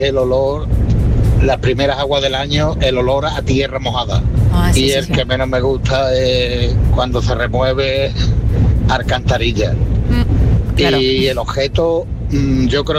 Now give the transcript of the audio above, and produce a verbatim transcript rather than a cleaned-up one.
el olor, las primeras aguas del año, el olor a tierra mojada. Ah, sí, y sí, el sí. que menos me gusta es cuando se remueve alcantarilla. Mm, claro. Y el objeto, mm, yo creo